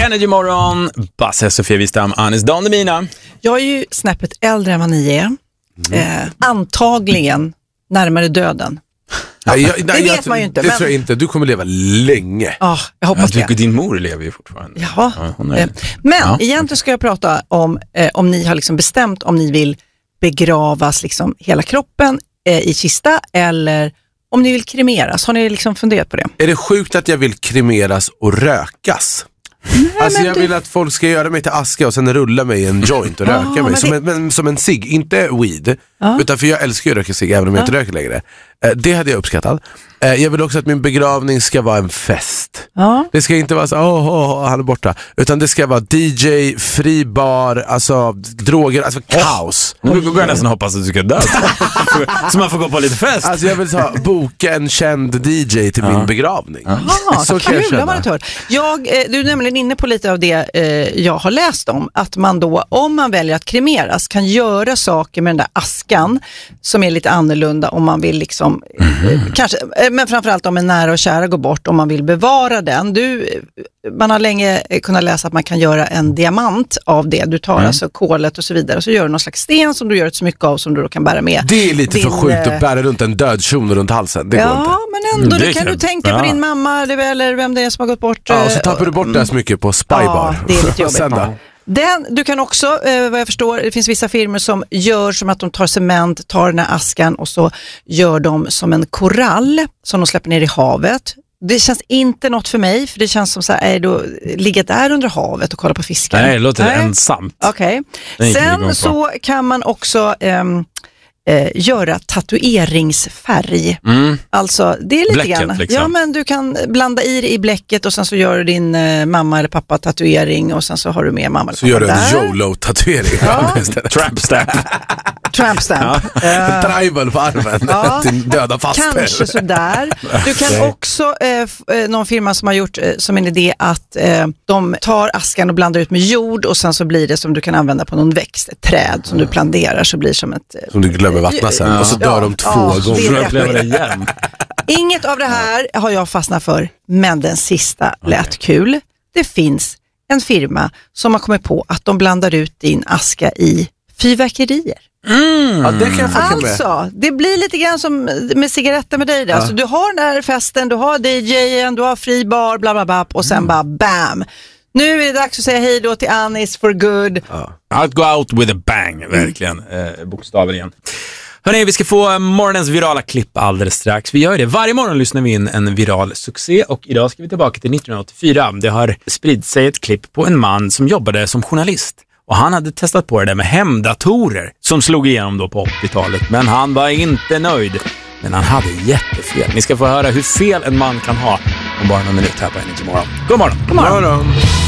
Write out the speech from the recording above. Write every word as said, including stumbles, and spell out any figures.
Energy Morgon, Basse, Sofia Wistam, Anis Don Demina. Jag är ju snäppet äldre än vad ni är. Mm. Eh, antagligen närmare döden. Ja, jag, det nej, vet jag, man ju inte. Det men... tror jag inte. Du kommer leva länge. Ja, jag hoppas jag det. Din mor lever ju fortfarande. Ja. Ja, hon är... eh, men ja. egentligen ska jag prata om eh, om ni har liksom bestämt om ni vill begravas liksom hela kroppen eh, i kista eller om ni vill kremeras. Har ni liksom funderat på det? Är det sjukt att jag vill kremeras och rökas? Nej, alltså jag du... vill att folk ska göra mig till aska och sen rulla mig i en joint och röka ja, mig. men Som, det... en, men, som en cigg, inte weed. Ja. Utan för jag älskar ju att röka cigg även om jag ja. inte röker längre. Eh, det hade jag uppskattat. Eh, jag vill också att min begravning ska vara en fest. Ja. Det ska inte vara så, åh, åh, åh, han är borta. Utan det ska vara D J, fri bar, alltså droger, alltså kaos. Nu går jag nästan hoppas att du ska dö. Så man får gå på lite fest. Alltså jag vill så, boka en känd D J till ja. min begravning. Ja, så kul, det var det hört. Jag, du är nämligen inne på lite av det eh, jag har läst om. Att man då, om man väljer att kremeras, kan göra saker med den där askan som är lite annorlunda om man vill liksom, mm-hmm. eh, kanske, eh, men framförallt om en nära och kära går bort, om man vill bevara den. Du, man har länge kunnat läsa att man kan göra en diamant av det. Du tar mm. alltså kolet och så vidare och så gör du någon slags sten som du gör ett så mycket av som du då kan bära med. Det är lite din, för sjukt att bära runt en död kjol runt halsen. Det ja, går inte. Men ändå, mm, det kan du tänka ja. på din mamma eller vem det är som har gått bort. Ja, och så tappar du bort det så mycket på Spybar. Ja, det är lite jobbigt. Sen då? Den, du kan också, eh, vad jag förstår, det finns vissa firmor som gör som att de tar cement, tar den här askan och så gör de som en korall som de släpper ner i havet. Det känns inte något för mig, för det känns som så här, då ligga där under havet och kolla på fiskar. Nej, det låter Nej. ensamt. Okej. Okay. Sen så kan man också ehm, eh, göra tatueringsfärg. Mm. Alltså, det är lite Bläcket, grann. liksom. Ja, men du kan blanda i det i bläcket och sen så gör du din eh, mamma eller pappa tatuering och sen så har du med mamma eller så pappa gör du en där. YOLO-tatuering. Ja. Tramp stamp. Tramp stamp. Ja. Uh, Tribal på armen. Ja. Till döda faster. Kanske sådär. Du kan också, eh, någon firma som har gjort eh, som en idé att eh, de tar askan och blandar ut med jord och sen så blir det som du kan använda på någon växt, ett träd som du planterar så blir som ett... Eh, som du glömmer vattna sen ja. och så dör ja. de två ja, gånger. Det igen. Inget av det här har jag fastnat för, men den sista okay. lät kul. Det finns en firma som har kommit på att de blandar ut din aska i fyrverkerier. Mm. Ja, det kan jag alltså, med. Det blir lite grann som med cigaretter med dig där. Ja. Alltså, du har den här festen, du har D J:en, du har fri bar, bla bla bla, och sen mm. bara bam. Nu är det dags att säga hej då till Anis for good. Ja. I'll go out with a bang, verkligen. Mm. Eh, bokstavligen. Hörrni, vi ska få morgonens virala klipp alldeles strax. Vi gör det. Varje morgon lyssnar vi in en viral succé och idag ska vi tillbaka till nittonhundraåttiofyra. Det har spridit sig ett klipp på en man som jobbade som journalist. Och han hade testat på det där med hemdatorer som slog igenom då på åttiotalet. Men han var inte nöjd. Men han hade jättefel. Ni ska få höra hur fel en man kan ha om bara någon minut här på Energy Morgon. God morgon! God morgon! God morgon.